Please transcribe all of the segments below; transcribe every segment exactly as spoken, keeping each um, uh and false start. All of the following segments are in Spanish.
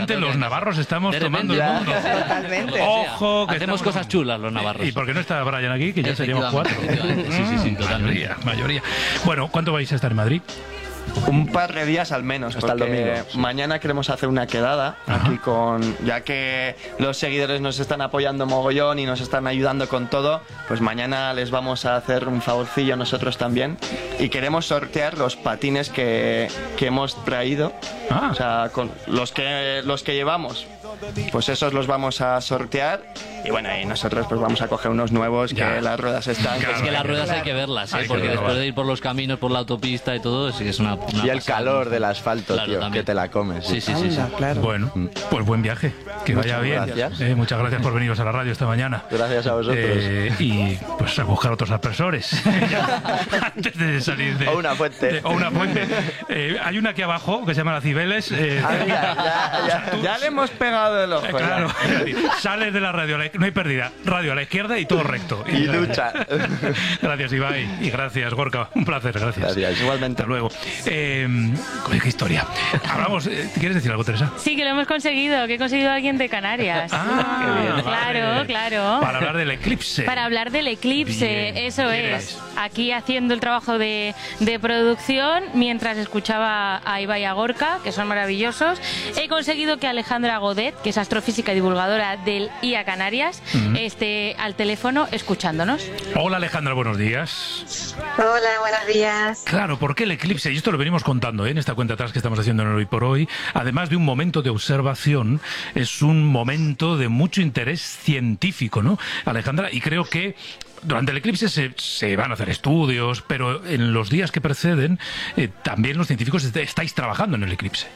repente los navarros estamos De tomando el repente, mundo. Totalmente. Ojo, que hacemos estamos- cosas chulas los navarros. ¿Y por qué no está Brian aquí? Que ya seríamos cuatro. Efectivamente, sí, sí, sí, Mm, totalmente. mayoría, mayoría. Bueno, ¿cuánto vais a estar en Madrid? Un par de días al menos, Hasta el porque domingo, sí. mañana queremos hacer una quedada Ajá. aquí con, ya que los seguidores nos están apoyando mogollón y nos están ayudando con todo, pues mañana les vamos a hacer un favorcillo nosotros también y queremos sortear los patines que, que hemos traído, Ah. o sea, con los que los que llevamos. Pues esos los vamos a sortear y bueno, y nosotros pues vamos a coger unos nuevos Ya. que las ruedas están. Claro. Es que las Hay que ruedas hay ver. que verlas, ¿eh? Hay que Porque verlas. después de ir por los caminos, por la autopista y todo, sí que es una, una Y el pasada. calor del asfalto, Claro, tío, también. que te la comes. Sí, sí, sí, sí. Anda, claro. Bueno, pues buen viaje. Que vaya bien. gracias. Eh, muchas gracias por veniros a la radio esta mañana. Gracias a vosotros. Eh, y pues a buscar otros aspersores antes de salir de... O una fuente. de- o una fuente. Eh, hay una aquí abajo que se llama la Cibeles. eh, Ah, mira, ya, ya- ya le hemos pegado el ojo. eh, ya. claro, sales de la radio, a la- no hay pérdida. Radio a la izquierda y todo recto. Y ducha. Gracias, Ibai. Y gracias, Gorka. Un placer, gracias. Gracias. Igualmente. Hasta luego. Eh, oye, qué historia. Hablamos. eh, ¿Quieres decir algo, Teresa? Sí, que lo hemos conseguido, que he conseguido a alguien de Canarias. Ah, Claro, vale. claro. Para hablar del eclipse. Para hablar del eclipse, Bien. eso ¿Quién es. es? Aquí haciendo el trabajo de, de producción, mientras escuchaba a Ibai y a Gorka, que son maravillosos, he conseguido que Alejandra Godet, que es astrofísica y divulgadora del I A Canarias, Ujú. esté al teléfono escuchándonos. Hola, Alejandra, buenos días. Hola, buenos días. Claro, ¿por qué el eclipse? Y esto lo venimos contando ¿eh? en esta cuenta atrás que estamos haciendo en el Hoy por Hoy. Además de un momento de observación, es un momento de mucho interés científico, ¿no, Alejandra? Y creo que durante el eclipse se, se van a hacer estudios, pero en los días que preceden eh, también los científicos est- estáis trabajando en el eclipse.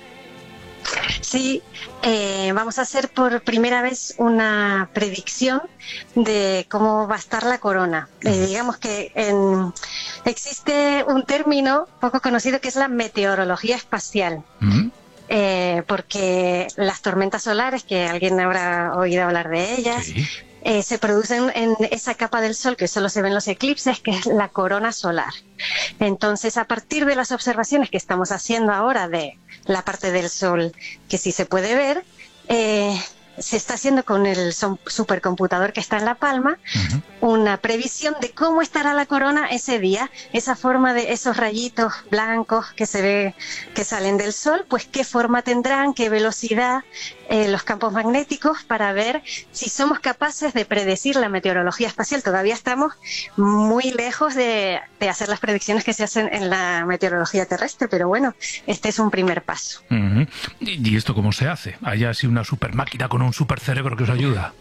Sí, eh, vamos a hacer por primera vez una predicción de cómo va a estar la corona. Eh, digamos que en- existe un término poco conocido que es la meteorología espacial. ¿Mm? Eh, porque las tormentas solares, que alguien habrá oído hablar de ellas, Sí. eh, se producen en esa capa del Sol que solo se ven los eclipses, que es la corona solar. Entonces, a partir de las observaciones que estamos haciendo ahora de la parte del Sol que sí se puede ver, eh, se está haciendo con el son- supercomputador que está en La Palma Ujú. una previsión de cómo estará la corona ese día, esa forma de esos rayitos blancos que se ve que salen del Sol, pues qué forma tendrán, qué velocidad, eh, los campos magnéticos, para ver si somos capaces de predecir la meteorología espacial. Todavía estamos muy lejos de, de hacer las predicciones que se hacen en la meteorología terrestre, pero bueno, este es un primer paso. Ujú. ¿Y y esto cómo se hace? ¿Hay así una super máquina con un super cerebro que os ayuda?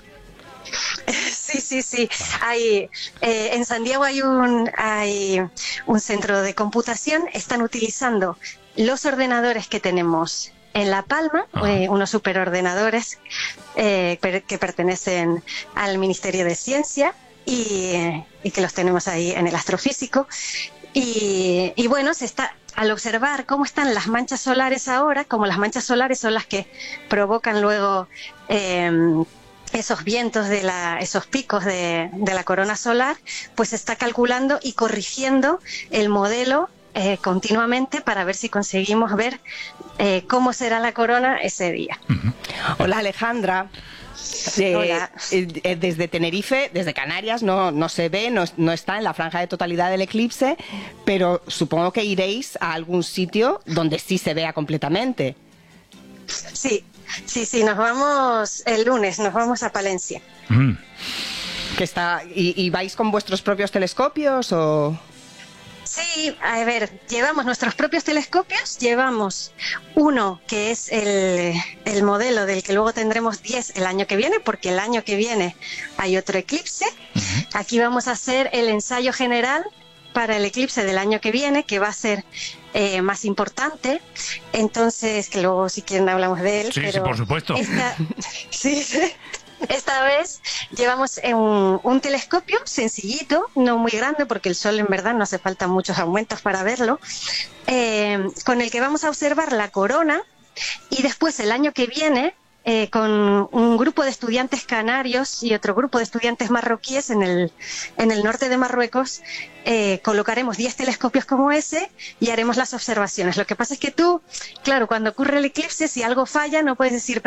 Sí, sí, sí. Hay, eh, en San Diego hay un, hay un centro de computación. Están utilizando los ordenadores que tenemos en La Palma, Ajá. eh, unos superordenadores eh, per- que pertenecen al Ministerio de Ciencia y, eh, y que los tenemos ahí en el astrofísico. Y, y bueno, se está al observar cómo están las manchas solares ahora, como las manchas solares son las que provocan luego eh, esos vientos de la, esos picos de, de la corona solar, pues se está calculando y corrigiendo el modelo eh, continuamente para ver si conseguimos ver eh, cómo será la corona ese día. Hola, Alejandra. Eh, Hola. eh, eh, desde Tenerife, desde Canarias, no, no se ve, no, no está en la franja de totalidad del eclipse, pero supongo que iréis a algún sitio donde sí se vea completamente. Sí, sí, sí, nos vamos el lunes, nos vamos a Palencia. Mm. Que está, y, ¿Y vais con vuestros propios telescopios o...? Sí, a ver, llevamos nuestros propios telescopios, llevamos uno que es el, el modelo del que luego tendremos diez el año que viene, porque el año que viene hay otro eclipse. Aquí vamos a hacer el ensayo general para el eclipse del año que viene, que va a ser eh, más importante. Entonces, que luego si quieren hablamos de él. Sí, sí, pero por supuesto. Esta, sí, sí. Esta vez llevamos un, un telescopio sencillito, no muy grande, porque el Sol en verdad no hace falta muchos aumentos para verlo, eh, con el que vamos a observar la corona, y después el año que viene, eh, con un grupo de estudiantes canarios y otro grupo de estudiantes marroquíes en el, en el norte de Marruecos, eh, colocaremos diez telescopios como ese y haremos las observaciones. Lo que pasa es que tú, claro, cuando ocurre el eclipse, si algo falla, no puedes decir